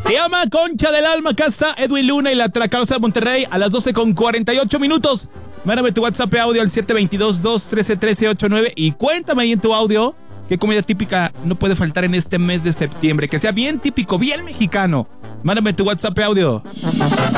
Se llama Concha del Alma. Acá está Edwin Luna y la Tracalosa de Monterrey a las 12:48. Mándame tu WhatsApp audio al 722-213-1389 y cuéntame ahí en tu audio qué comida típica no puede faltar en este mes de septiembre. Que sea bien típico, bien mexicano. Mándame tu WhatsApp audio.